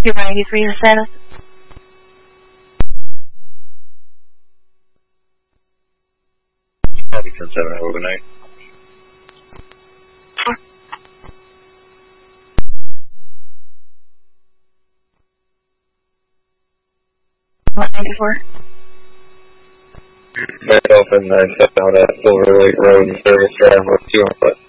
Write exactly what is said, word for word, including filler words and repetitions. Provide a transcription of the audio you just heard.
two ninety-three, your status? Copy ten seven overnight. one ninety-four. Myself and nine seven out at Silver Lake Road and service drive with two on foot.